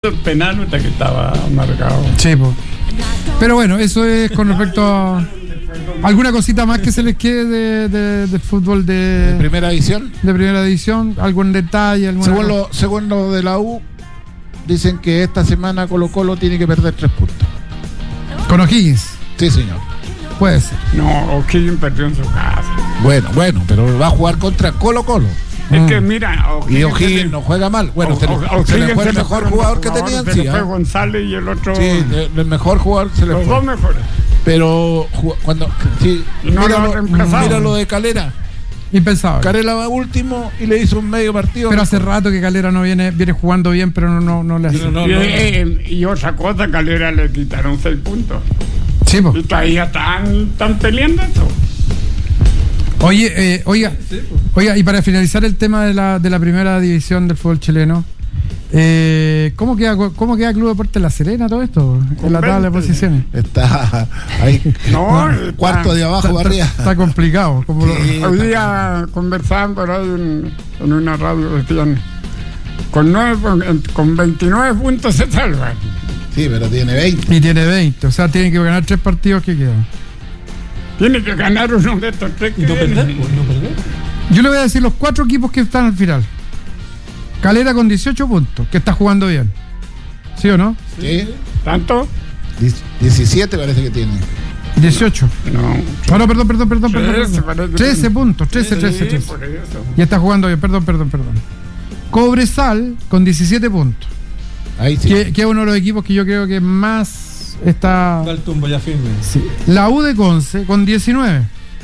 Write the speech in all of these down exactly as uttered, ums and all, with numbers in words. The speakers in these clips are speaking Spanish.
el penal hasta que estaba marcado. Sí, pues. Pero bueno, eso es con respecto a alguna cosita más que se les quede de, de, de fútbol de, ¿De primera división? De primera división, algún detalle, alguna según lo, según lo de la U, dicen que esta semana Colo Colo tiene que perder tres puntos. ¿Con O'Higgins? Sí, señor. Puede ser. No, O'Higgins perdió en su casa. Bueno, bueno, pero va a jugar contra Colo Colo. Es que mira, O'Higgins y O'Higgins no juega mal. Bueno, se, o, se le fue el mejor jugador que tenían, se sí. Le fue González y el otro. Sí, el mejor jugador se le los fue. Los dos mejores. Pero cuando. Sí, no mira, lo lo, mira lo de Calera. Impensable. Calera va último y le hizo un medio partido. Pero hace rato que Calera no viene viene jugando bien, pero no, no, no le hace. No, no, y, no, eh, y otra cosa, Calera le quitaron seis puntos. Sí, po. Y todavía están, están peleando eso. Oye, eh, oiga, oiga, y para finalizar el tema de la, de la primera división del fútbol chileno, eh, ¿cómo queda cómo queda Club Deportes La Serena todo esto? En la tabla de posiciones. Está ahí. No, no está, cuarto de abajo para arriba. Está complicado. Como sí, lo... Hoy día conversando por ahí en, en una radio decían, con, nueve, con veintinueve puntos se salvan. Sí, pero tiene veinte. Y tiene veinte, o sea, tiene que ganar tres partidos que quedan. Tiene que ganar uno de estos tres que no perder, no perder. Yo le voy a decir los cuatro equipos que están al final. Calera con dieciocho puntos, que está jugando bien. ¿Sí o no? Sí. ¿Tanto? diecisiete parece que tiene. dieciocho. No. Oh, no, perdón, perdón, perdón. trece, perdón. trece puntos, trece, sí, trece, trece. Por eso. Y está jugando bien, perdón, perdón, perdón. Cobresal con diecisiete puntos. Ahí sí. Que, que es uno de los equipos que yo creo que más está. Da el tumbo ya firme. Sí. La U de Conce con diecinueve.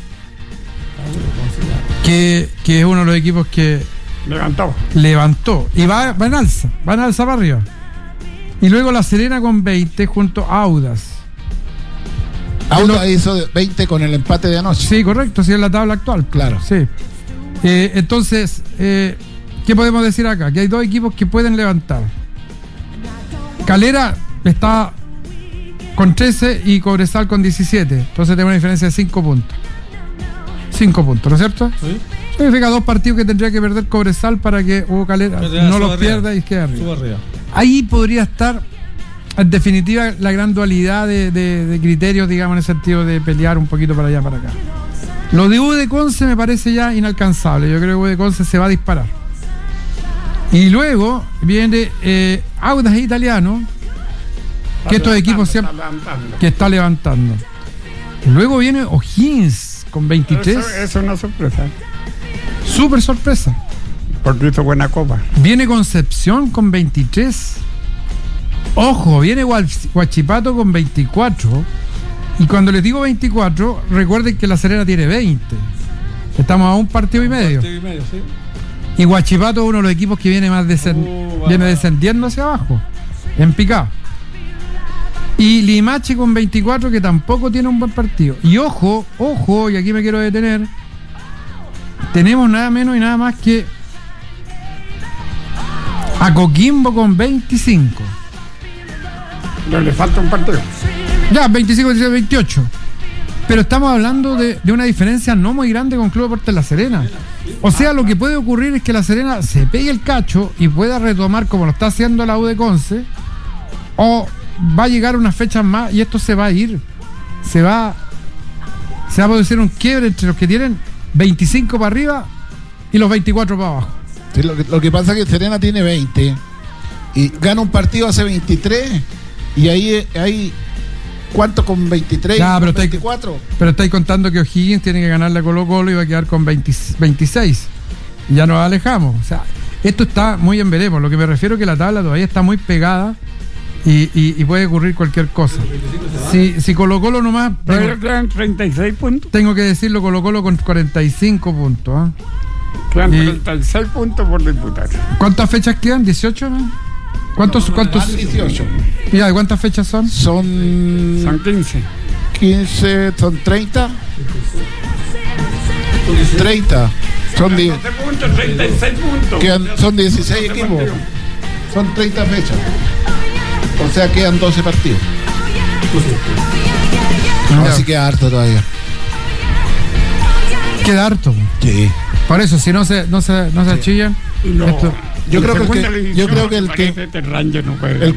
Que, que es uno de los equipos que levantó. Levantó. Y va, va en alza. Va en alza para arriba. Y luego La Serena con veinte junto a Audax. Audax lo, hizo veinte con el empate de anoche. Sí, correcto. Sí, es la tabla actual. Claro. Sí. Eh, entonces, eh, ¿qué podemos decir acá? Que hay dos equipos que pueden levantar. Calera está con trece y Cobresal con diecisiete. Entonces tenemos una diferencia de cinco puntos. cinco puntos, ¿no es cierto? Sí. Significa dos partidos que tendría que perder Cobresal para que Hugo Calera no los pierda y quede arriba. arriba. Ahí podría estar, en definitiva, la gran dualidad de, de, de criterios, digamos, en el sentido de pelear un poquito para allá, para acá. Lo de U de Conce me parece ya inalcanzable. Yo creo que U de Conce se va a disparar. Y luego viene eh, Audax Italiano, que estos equipos siempre que está levantando. Luego viene O'Higgins con veintitrés. Eso es una sorpresa. Súper sorpresa. Porque hizo buena copa. Viene Concepción con veintitrés. Ojo, viene Huachipato con veinticuatro. Y cuando les digo veinticuatro, recuerden que La Serena tiene veinte. Estamos a un partido y medio. Partido y medio, sí. Y Huachipato es uno de los equipos que viene más descend uh, viene descendiendo hacia abajo, en picado. Y Limache con veinticuatro, que tampoco tiene un buen partido. Y ojo, ojo, y aquí me quiero detener, tenemos nada menos y nada más que a Coquimbo con veinticinco. No le falta un partido. Ya, veinticinco, diecisiete, veintiocho. Pero estamos hablando de, de una diferencia no muy grande con Club Deportes La Serena. O sea, lo que puede ocurrir es que La Serena se pegue el cacho y pueda retomar como lo está haciendo la U de Conce, o va a llegar unas fechas más y esto se va a ir. Se va, se va a producir un quiebre entre los que tienen veinticinco para arriba y los veinticuatro para abajo. Sí, lo, que, lo que pasa es que Serena tiene veinte y gana un partido hace veintitrés y ahí hay... ¿Cuánto con veintitrés? Ya, pero, veinticuatro. Estáis, pero estáis contando que O'Higgins tiene que ganarle a Colo Colo y va a quedar con veinte, veintiséis. Y ya nos alejamos. O sea, esto está muy en veremos. Lo que me refiero es que la tabla todavía está muy pegada y, y, y puede ocurrir cualquier cosa. Si, si Colo Colo nomás... Pero quedan treinta y seis puntos. Tengo que decirlo, Colo Colo con cuarenta y cinco puntos. ¿eh? Quedan y, treinta y seis puntos por disputar. ¿Cuántas fechas quedan? ¿dieciocho? ¿No? ¿Cuántos? ¿Cuántos? dieciocho. Mira, ¿cuántas fechas son? Son... Son quince. quince, son treinta. treinta. Son diez. puntos, treinta y seis puntos. Quedan, son dieciséis equipos. Son treinta fechas. O sea, quedan doce partidos. No, así queda harto todavía. Queda harto. Sí. Por eso, si no se, no se, no se sí. achillan. No. Esto, yo, creo que el que, yo creo que el que este Ranger no puede. El